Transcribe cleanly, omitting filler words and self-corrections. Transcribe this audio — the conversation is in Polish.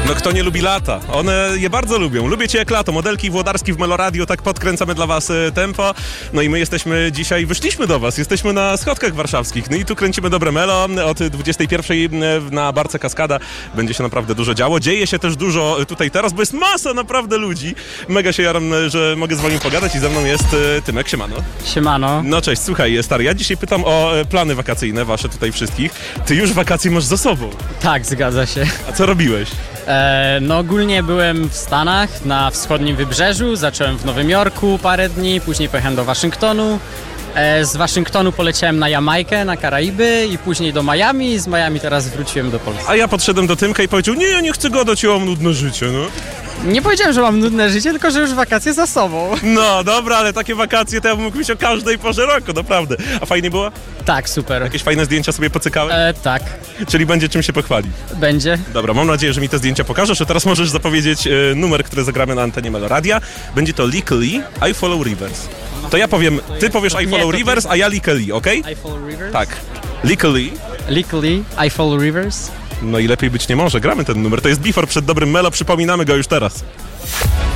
No kto nie lubi lata? One je bardzo lubią. Lubię cię jak lato. Modelki Włodarski w Meloradio, tak podkręcamy dla was tempo. No i my jesteśmy dzisiaj, wyszliśmy do was, jesteśmy na schodkach warszawskich. No i tu kręcimy dobre melo. Od 21:00 na Barce Kaskada będzie się naprawdę dużo działo. Dzieje się też dużo tutaj teraz, bo jest masa naprawdę ludzi. Mega się jaram, że mogę z wami pogadać i ze mną jest Tymek. Siemano. Siemano. No cześć, słuchaj stary, ja dzisiaj pytam o plany wakacyjne wasze tutaj wszystkich. Ty już wakacje masz za sobą. Tak, zgadza się. A co robiłeś? No ogólnie byłem w Stanach, na wschodnim wybrzeżu, zacząłem w Nowym Jorku parę dni, później pojechałem do Waszyngtonu. Z Waszyngtonu poleciałem na Jamajkę, na Karaiby i później do Miami. Z Miami teraz wróciłem do Polski. A ja podszedłem do Tymka i powiedział, nie, ja nie chcę gadać, ja mam nudne życie, no. Nie powiedziałem, że mam nudne życie, tylko że już wakacje za sobą. No, dobra, ale takie wakacje to ja bym mógł mieć o każdej porze roku, naprawdę. A fajnie było? Tak, super. Jakieś fajne zdjęcia sobie pocykałeś? Tak, Czyli będzie czym się pochwalić. będzie. Dobra, mam nadzieję, że mi te zdjęcia pokażesz, a teraz możesz zapowiedzieć numer, który zagramy na antenie Meloradia. Będzie to Legally I Follow Rivers. To ja powiem, ty powiesz I Follow Rivers, a ja Legally, okej? I follow rivers? Tak. Legally. Legally, I follow rivers. No i lepiej być nie może, gramy ten numer. To jest before przed dobrym Melo, przypominamy go już teraz.